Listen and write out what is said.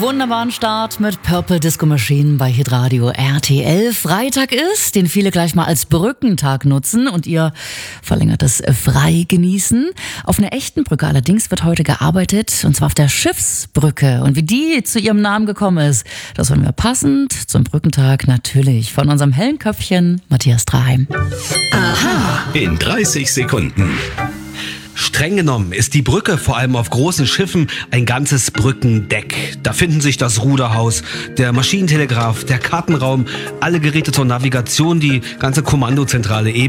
wunderbaren Start mit Purple Disco Machine bei Hitradio RTL. Freitag ist, den viele gleich mal als Brückentag nutzen und ihr verlängertes Frei genießen. Auf einer echten Brücke allerdings wird heute gearbeitet, und zwar auf der Schiffsbrücke. Und wie die zu ihrem Namen gekommen ist, das hören wir passend zum Brückentag natürlich von unserem hellen Köpfchen Matthias Traheim. Aha! In 30 Sekunden. Streng genommen ist die Brücke vor allem auf großen Schiffen ein ganzes Brückendeck. Da finden sich das Ruderhaus, der Maschinentelegraph, der Kartenraum, alle Geräte zur Navigation, die ganze Kommandozentrale